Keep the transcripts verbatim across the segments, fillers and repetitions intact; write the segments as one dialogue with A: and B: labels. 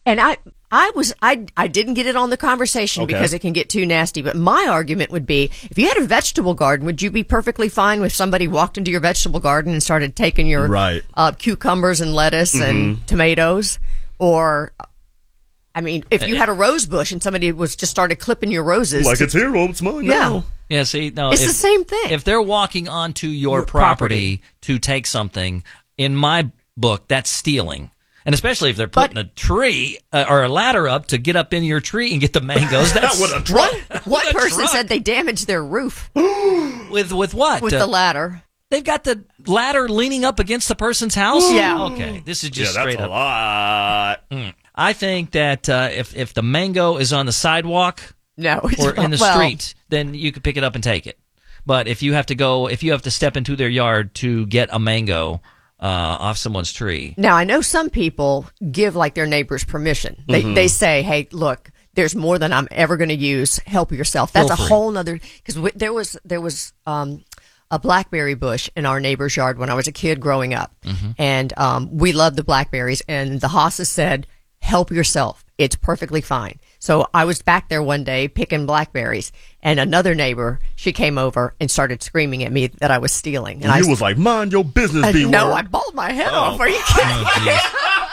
A: and I, I was, I, I didn't get it on the conversation
B: Okay.
A: because it can get too nasty. But my argument would be, if you had a vegetable garden, would you be perfectly fine if somebody walked into your vegetable garden and started taking your
B: Right.
A: uh, cucumbers and lettuce
B: Mm-hmm.
A: and tomatoes? Or, I mean, if you had a rose bush and somebody was just started clipping your roses,
B: Like
A: to-
B: it's here, oh, it's mine
A: yeah,
B: now.
C: Yeah, see, no,
A: it's
C: if,
A: the same thing.
C: If they're walking onto your,
A: Your
C: property,
A: property.
C: to take something, in my book, that's stealing. And especially if they're putting
A: But-
C: a tree uh, or a ladder up to get up in your tree and get the mangoes. That's
B: With a truck.
A: One
C: a
A: person
C: truck.
A: said they damaged their roof
C: with with what?
A: with
C: Uh,
A: the ladder.
C: they've got the ladder leaning up against the person's house.
A: Yeah.
C: Okay, this is
B: Yeah,
C: just
B: that's
C: straight
B: a
C: up.
B: lot.
C: Mm. I think that uh, if if the mango is on the sidewalk
A: No, it's
C: or in the
A: not- well,
C: street, then you could pick it up and take it. But if you have to go, if you have to step into their yard to get a mango uh, off someone's tree,
A: Now, I know some people give like their neighbors permission. They
C: Mm-hmm.
A: they say, "Hey, look, there's more than I'm ever going to use. Help yourself." That's
C: Feel
A: a
C: free.
A: whole nother, because w- there was there was um, a blackberry bush in our neighbor's yard when I was a kid growing up,
C: Mm-hmm.
A: and um, we loved the blackberries. And the hosses said, "Help yourself. It's perfectly fine." So I was back there one day picking blackberries, and another neighbor, she came over and started screaming at me that I was stealing. And
B: And
A: I
B: you was like, mind your business,
A: Uh,
B: B word.
A: no, I bawled my head off. Are you kidding?
C: oh, geez.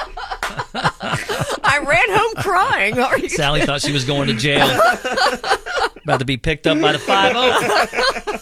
A: I ran home crying. Are you
C: Sally thought she was going to jail, about to be picked up by the five oh.